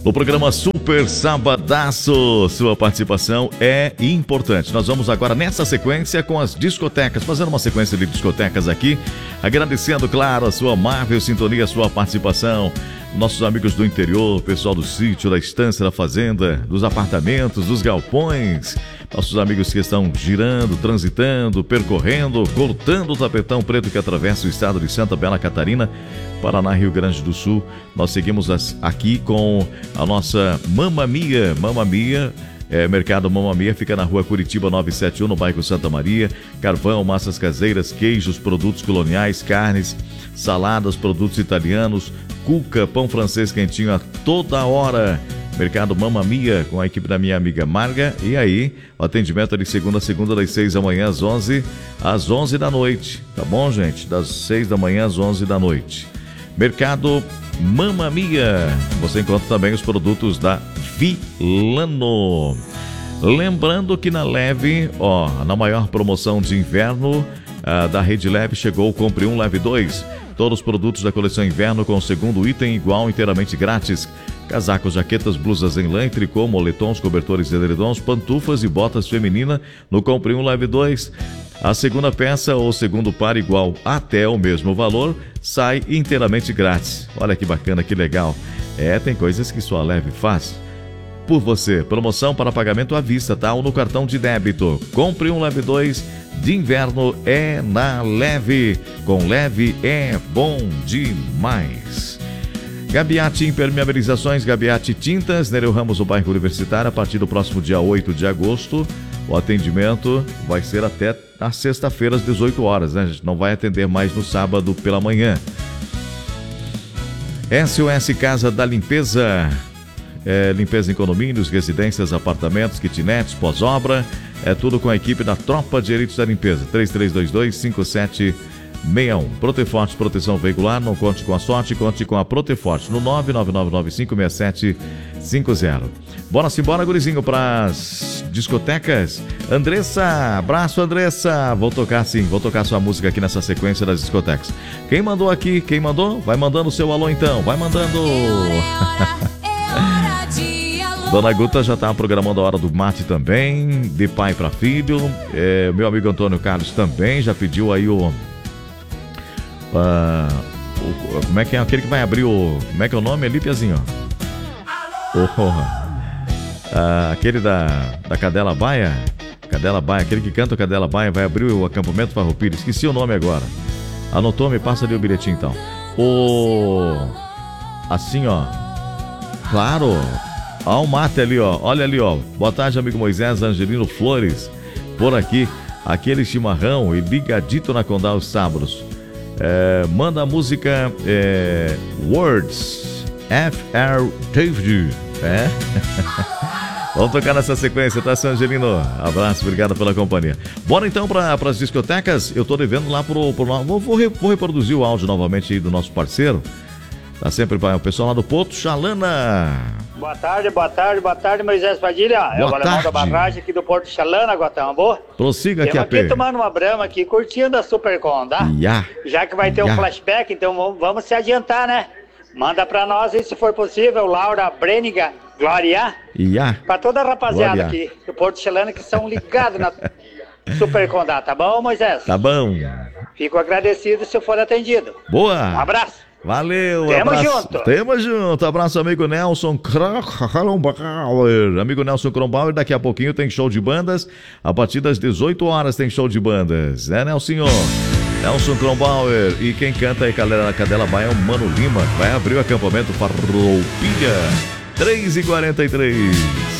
No programa Super Sabadaço, sua participação é importante. Nós vamos agora nessa sequência com as discotecas, fazendo uma sequência de discotecas aqui, agradecendo, claro, a sua amável sintonia, a sua participação. Nossos amigos do interior, pessoal do sítio, da estância, da fazenda, dos apartamentos, dos galpões, nossos amigos que estão girando, transitando, percorrendo, cortando o tapetão preto que atravessa o estado de Santa Bela Catarina, Paraná, Rio Grande do Sul. Nós seguimos aqui com a nossa Mamma Mia. Mercado Mamma Mia fica na rua Curitiba 971, no bairro Santa Maria. Carvão, massas caseiras, queijos, produtos coloniais, carnes, saladas, produtos italianos, cuca, pão francês quentinho a toda hora. Mercado Mamma Mia, com a equipe da minha amiga Marga. E aí, o atendimento é de segunda a segunda, das 6 da manhã às 11 da noite. Tá bom, gente? Das 6 da manhã às 11 da noite. Mercado Mamma Mia. Você encontra também os produtos da Vilano. Lembrando que na Leve, na maior promoção de inverno da Rede Leve, chegou o Compre 1, Leve 2. Todos os produtos da coleção inverno com o segundo item igual, inteiramente grátis. Casacos, jaquetas, blusas em lã, tricô, moletons, cobertores e edredons, pantufas e botas feminina no Compre 1, Leve 2. A segunda peça ou segundo par igual até o mesmo valor sai inteiramente grátis. Olha que bacana, que legal. Tem coisas que só a Leve faz por você. Promoção para pagamento à vista, tá? Ou no cartão de débito. Compre 1, Leve 2 de inverno é na Leve. Com Leve é bom demais. Gabiati Impermeabilizações, Gabiati Tintas, Nereu Ramos, no bairro Universitário, a partir do próximo dia 8 de agosto. O atendimento vai ser até na sexta-feira às 18 horas, né? A gente não vai atender mais no sábado pela manhã. SOS Casa da Limpeza. Limpeza em condomínios, residências, apartamentos, kitnets, pós-obra. É tudo com a equipe da Tropa de Elites da Limpeza. 3322-5761. Proteforte, proteção veicular. Não conte com a sorte, conte com a Proteforte. No 999956750. Bora-se embora, gurizinho, pras discotecas. Andressa, abraço, Andressa. Vou tocar sua música aqui nessa sequência das discotecas. Quem mandou aqui? Quem mandou? Vai mandando o seu alô então. Vai mandando. Dona Guta já tá programando a hora do mate também, de pai para filho. Meu amigo Antônio Carlos também já pediu aí como é que é aquele que vai abrir como é que é o nome ali, Piazinho? Aquele da Cadela Baia, aquele que canta o Cadela Baia, vai abrir o acampamento Farroupilha. Esqueci o nome agora. Anotou? Me passa ali o bilhetinho então. Assim, claro. Ó o mate ali, olha ali, Boa tarde, amigo Moisés Angelino Flores. Por aqui, aquele chimarrão e ligadito na Condal os sábados. Manda a música Words F.R. David. Vamos tocar nessa sequência, tá, seu Angelino? Abraço, obrigado pela companhia. Bora então para as discotecas. Eu tô devendo lá vou reproduzir o áudio novamente aí do nosso parceiro. Tá sempre o pessoal lá do Porto Chalana. Boa tarde, Moisés Padilha. É o alemão da barragem aqui do Porto Chalana, Guatão, boa? Prossiga aqui, aqui tomando uma brama aqui, curtindo a Supercon, tá? Já que vai ter um flashback, então vamos se adiantar, né? Manda pra nós aí, se for possível, Laura Breniga, Glória. Pra toda a rapaziada aqui do Porto Chalana que são ligados na Supercon, tá bom, Moisés? Tá bom. Fico agradecido se eu for atendido. Boa. Um abraço. Valeu, Tamo junto. Abraço, amigo Nelson Kronbauer. Amigo Nelson Kronbauer, daqui a pouquinho tem show de bandas. A partir das 18 horas tem show de bandas. Nelsinho? Nelson Kronbauer. E quem canta aí, Cadela Baia, é o Mano Lima. Vai abrir o acampamento Farroupilha. 3h43.